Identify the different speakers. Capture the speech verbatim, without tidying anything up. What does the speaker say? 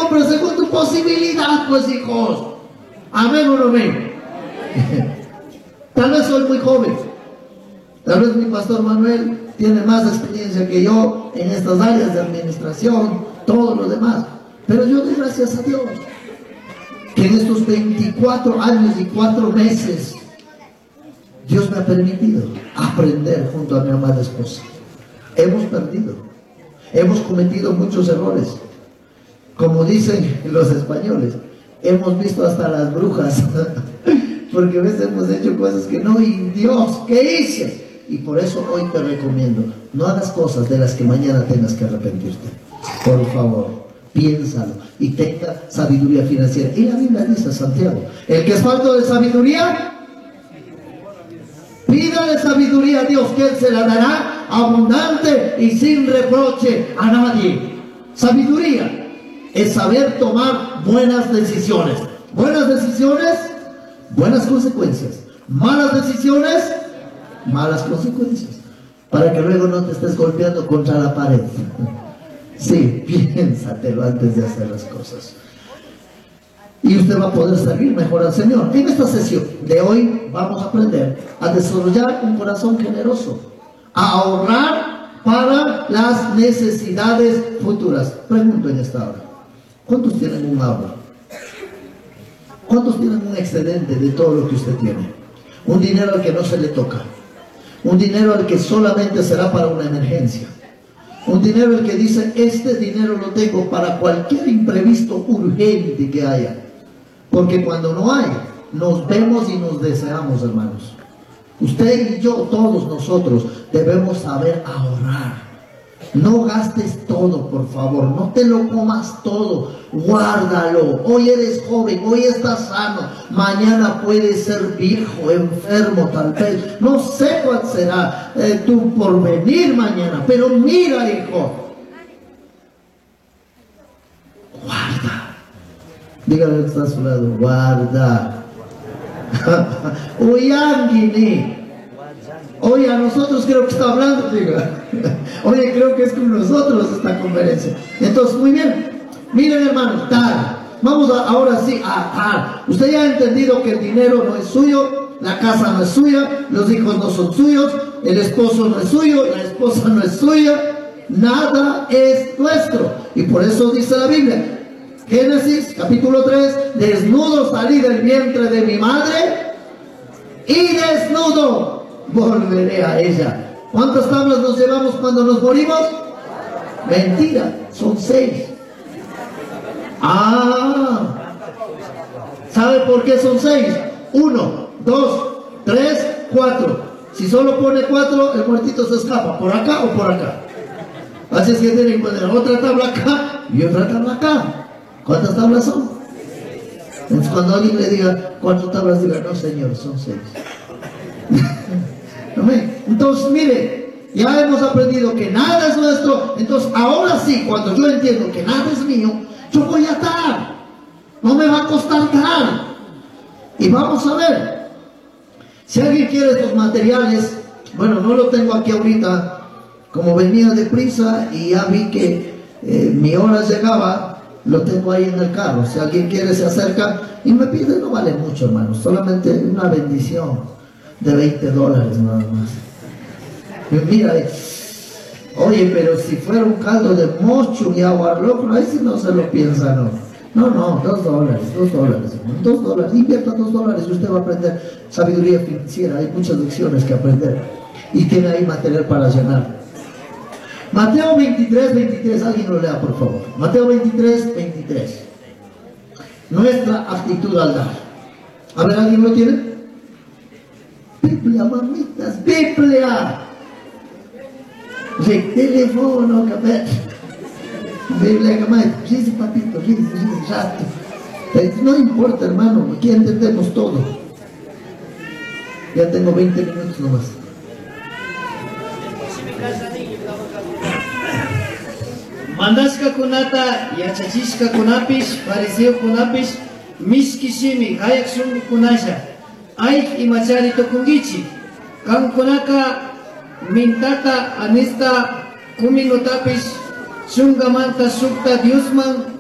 Speaker 1: pero según tu posibilidad, pues hijos. Amén o no amén. Tal vez soy muy joven. Tal vez mi pastor Manuel tiene más experiencia que yo en estas áreas de administración, todo lo demás. Pero yo doy gracias a Dios que en estos veinticuatro años y cuatro meses Dios me ha permitido aprender junto a mi amada esposa. Hemos perdido, hemos cometido muchos errores. Como dicen los españoles, hemos visto hasta las brujas, porque a veces hemos hecho cosas que no, y Dios, ¿qué hice? Y por eso hoy te recomiendo, no hagas cosas de las que mañana tengas que arrepentirte. Por favor, piénsalo y tenga sabiduría financiera. Y la Biblia dice, Santiago, el que es falto de sabiduría, pídale sabiduría a Dios, que Él se la dará abundante y sin reproche a nadie. Sabiduría es saber tomar buenas decisiones. Buenas decisiones, buenas consecuencias. Malas decisiones, malas consecuencias. Para que luego no te estés golpeando contra la pared. Sí, piénsatelo antes de hacer las cosas. Y usted va a poder servir mejor al Señor. En esta sesión de hoy vamos a aprender a desarrollar un corazón generoso, a ahorrar para las necesidades futuras. Pregunto en esta hora, ¿cuántos tienen un ahorro? ¿Cuántos tienen un excedente de todo lo que usted tiene? Un dinero al que no se le toca. Un dinero al que solamente será para una emergencia. Un dinero al que dice, este dinero lo tengo para cualquier imprevisto urgente que haya. Porque cuando no hay, nos vemos y nos deseamos, hermanos. Usted y yo, todos nosotros, debemos saber ahorrar. No gastes todo, por favor. No te lo comas todo. Guárdalo. Hoy eres joven, hoy estás sano. Mañana puedes ser viejo, enfermo tal vez. No sé cuál será eh, tu porvenir mañana. Pero mira, hijo. Guarda. Dígale al que está a su lado. Guarda. Uyangini. Oye, a nosotros creo que está hablando, diga. Oye, creo que es con nosotros esta conferencia. Entonces, muy bien. Miren, hermanos, dar. Vamos a, ahora sí a dar. Usted ya ha entendido que el dinero no es suyo, la casa no es suya, los hijos no son suyos, el esposo no es suyo, la esposa no es suya. Nada es nuestro. Y por eso dice la Biblia, Génesis capítulo tres, desnudo salí del vientre de mi madre y desnudo volveré a ella. ¿Cuántas tablas nos llevamos cuando nos morimos? Mentira, son seis. Ah, ¿sabe por qué son seis? Uno, dos, tres, cuatro. Si solo pone cuatro, el muertito se escapa, por acá o por acá. Así es que tiene que poner otra tabla acá y otra tabla acá. ¿Cuántas tablas son? Entonces, cuando alguien le diga cuántas tablas, diga, no señor, son seis. Entonces, mire, ya hemos aprendido que nada es nuestro. Entonces, ahora sí, cuando yo entiendo que nada es mío, yo voy a dar. No me va a costar dar. Y vamos a ver. Si alguien quiere estos materiales, bueno, no lo tengo aquí ahorita, como venía deprisa y ya vi que eh, mi hora llegaba. Lo tengo ahí en el carro. Si alguien quiere, se acerca y me pide. No vale mucho, hermano. Solamente una bendición de veinte dólares nada más. Y mira, oye, pero si fuera un caldo de mocho y agua loco, ahí sí no se lo piensa, no. No, no, dos dólares, dos dólares, hermano. Dos dólares. Invierta dos dólares y usted va a aprender sabiduría financiera. Hay muchas lecciones que aprender. Y tiene ahí material para llenar. Mateo veintitrés, veintitrés, alguien lo lea por favor. Mateo veintitrés, veintitrés. Nuestra actitud al dar. A ver, ¿alguien lo tiene? Biblia, mamitas, Biblia. De teléfono, cabeza. Biblia, cabeza. Dice papito, dice, dice, rato. No importa, hermano, aquí entendemos todo. Ya tengo veinte minutos nomás.
Speaker 2: Mandaska kunata yachachishka kunapish fariseo kunapish miskishimi hayaksun kunasha ay imachari tokungichi kan kunaka mintata anista kuminutapish shungamanta sukta diosman